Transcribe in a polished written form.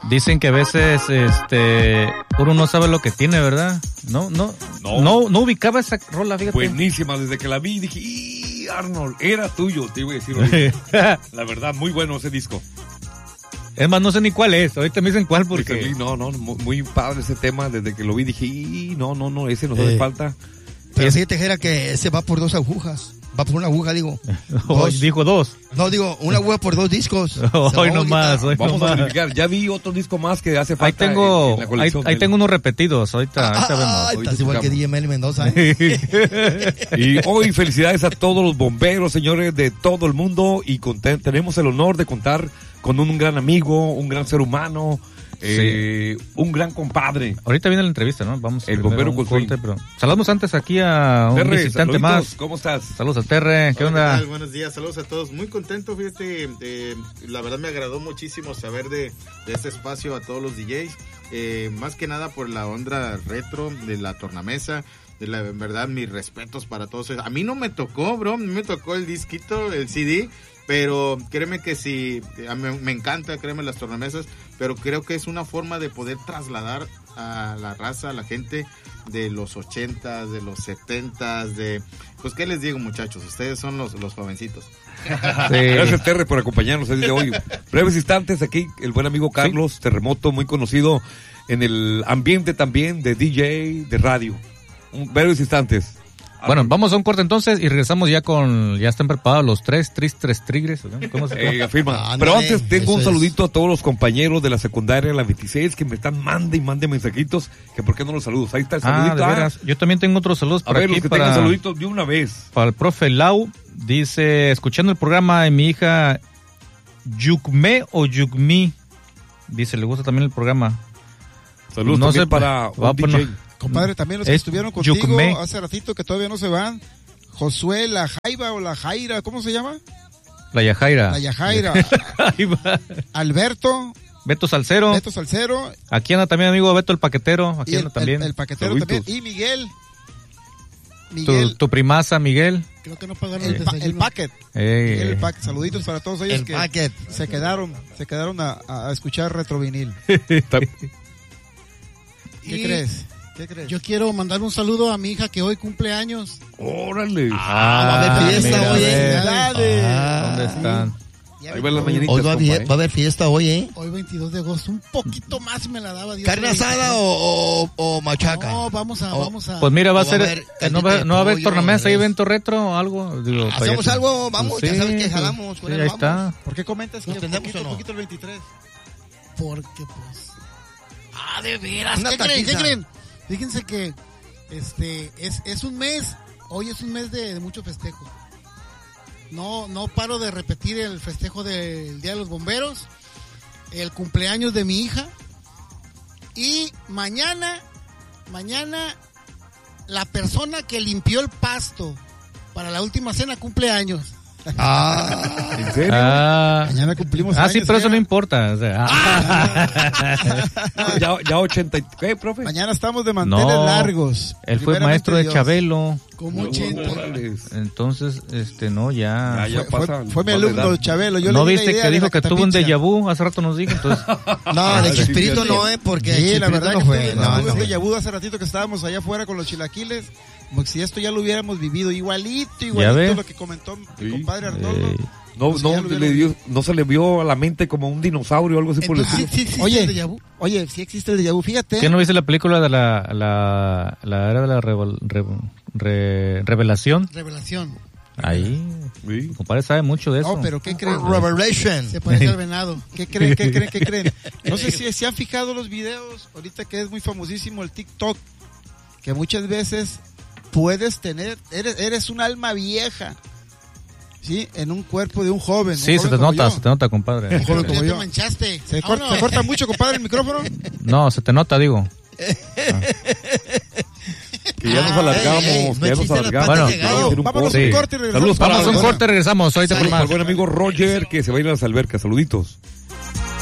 Dicen que a veces uno no sabe lo que tiene, ¿verdad? No ubicaba esa rola, fíjate. Buenísima, desde que la vi dije, Arnold, era tuyo, te iba a decir. La verdad, muy bueno ese disco. Es más, no sé ni cuál es, ahorita me dicen cuál porque... No, muy padre ese tema, desde que lo vi dije, no, ese nos hace falta. Pero sí, Tejera, que ese va por 2 agujas. Va por una aguja, digo. Dijo 2. No, digo, una aguja por 2 discos. Hoy no más. Vamos a verificar. Ya vi otro disco más que hace falta. Ahí tengo unos repetidos. Ahorita vemos. Estás igual que DJ Meli Mendoza, Y hoy felicidades a todos los bomberos, señores, de todo el mundo. Y tenemos el honor de contar con un gran amigo, un gran ser humano. Un gran compadre. Ahorita viene la entrevista, ¿no? Vamos el bombero con corte, pero saludamos antes aquí a un Terre, visitante más. ¿Cómo estás? Saludos a Terre, ¿qué onda? ¿Qué tal? Buenos días, saludos a todos. Muy contento, fíjate, la verdad me agradó muchísimo saber de este espacio a todos los DJs, más que nada por la onda retro de la tornamesa. En verdad, mis respetos para todos. A mí no me tocó, bro, me tocó el disquito, el CD. Pero créeme que sí, a mí me encanta, créeme, las tornamesas, pero creo que es una forma de poder trasladar a la raza, a la gente de los 80s, de los 70s, pues qué les digo, muchachos, ustedes son los jovencitos. Sí. Gracias, Terre, por acompañarnos el día de hoy. Breves instantes aquí, el buen amigo Carlos Terremoto, muy conocido en el ambiente también de DJ, de radio. Breves instantes. Bueno, vamos a un corte entonces y regresamos ya ya están preparados los tres tigres, ¿no? ¿Cómo se llama? Afirma. Pero antes tengo un saludito a todos los compañeros de la secundaria, la 26, que me están mande mensajitos, que por qué no los saludos. Ahí está el saludito. De veras. Yo también tengo otros saludos para aquí. Los que tengan saluditos de una vez. Para el profe Lau, dice, escuchando el programa de mi hija Yukme o Yukmi, dice, le gusta también el programa. Saludos no sé para un DJ. Compadre, también los que estuvieron contigo hace ratito que todavía no se van. Josué, la Jaiba o la Jaira, ¿cómo se llama? La Yajaira. La Yajaira. Alberto. Beto Salcero. Aquí anda también amigo Beto el Paquetero. Aquí anda también. El Paquetero también. Y Miguel. Tu primaza, Miguel. Creo que no pagaron el Paquet. El Paquet. Saluditos para todos ellos que se quedaron a escuchar Retrovinil. ¿Qué crees? Yo quiero mandar un saludo a mi hija que hoy cumple años. ¡Órale! Va a haber fiesta hoy, ¿Dónde están? Ahí van las mañanitas. Hoy va a haber fiesta hoy, Hoy 22 de agosto, un poquito más me la daba Dios. ¿Carne asada o machaca? No, vamos a. Pues mira, va a ser, no va a haber tornamesa, hay evento retro o algo. Digo, hacemos algo, vamos, ya sabes que jalamos. Ahí está. ¿Por qué comentas que poquito el 23? Porque pues... de veras, ¿qué creen? Fíjense que es un mes, hoy es un mes de mucho festejo. No paro de repetir el festejo del Día de los Bomberos, el cumpleaños de mi hija y mañana la persona que limpió el pasto para la última cena cumple años. ¿En serio? Mañana cumplimos años. Sí, pero eso no importa. O sea, ya 80. ¿Qué, profe? Mañana estamos de manteles largos. Él fue maestro de Chabelo. Como 80. Entonces, no, ya pasa. Fue mi alumno Chabelo. ¿No viste que dijo que tuvo un déjà vu? Hace rato nos dijo, entonces. No, de Chespirito no, porque sí, la verdad no fue. Tuve un déjà vu hace ratito que estábamos allá afuera con los chilaquiles. Como si esto ya lo hubiéramos vivido igualito lo que comentó mi compadre Arnoldo. No se le vio a la mente como un dinosaurio o algo así por el estilo. Sí existe el déjà vu. Oye, sí existe el déjà vu, fíjate. ¿Qué no viste la película de la era de la revelación? Revelación. Ahí, compadre sabe mucho de eso. No, pero ¿qué creen? Revelation. Se parece al venado. ¿Qué creen? No sé si se han fijado los videos, ahorita que es muy famosísimo el TikTok, que muchas veces puedes tener, eres un alma vieja, ¿sí? En un cuerpo de un joven. Sí, se te nota, compadre. Un joven como ya yo. te manchaste. ¿Te corta mucho, compadre, el micrófono? No, se te nota, digo. Que ya nos alargamos, Bueno, vámonos a un corte y regresamos. Vamos a un corte y regresamos. Ahorita por más. Al buen amigo Roger, que se va a ir a las albercas. Saluditos.